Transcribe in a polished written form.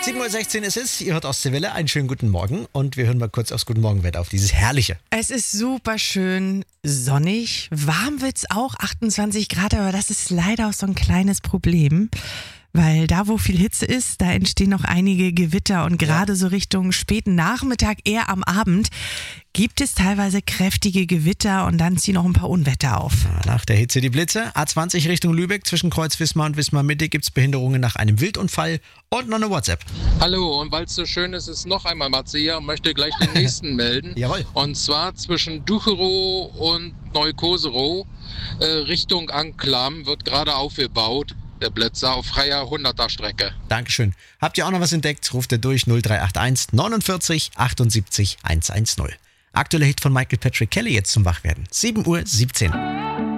7:16 Uhr ist es, ihr hört Ostseewelle, einen schönen guten Morgen und wir hören mal kurz aufs Guten Morgenwetter, auf dieses herrliche. Es ist super schön sonnig, warm wird's auch, 28 Grad, aber das ist leider auch so ein kleines Problem. Weil da, wo viel Hitze ist, da entstehen noch einige Gewitter und gerade so Richtung späten Nachmittag, eher am Abend, gibt es teilweise kräftige Gewitter und dann ziehen noch ein paar Unwetter auf. Nach der Hitze die Blitze. A20 Richtung Lübeck zwischen Kreuz Wismar und Wismar Mitte gibt es Behinderungen nach einem Wildunfall und noch eine WhatsApp. Hallo, und weil es so schön ist, ist noch einmal Matze hier und möchte gleich den nächsten melden. Jawohl. Und zwar zwischen Ducherow und Neukoserow Richtung Anklam wird gerade aufgebaut. Der Blitzer auf freier 100er Strecke. Dankeschön. Habt ihr auch noch was entdeckt? Ruft ihr durch 0381 49 78 110. Aktueller Hit von Michael Patrick Kelly jetzt zum Wachwerden. 7:17 Uhr.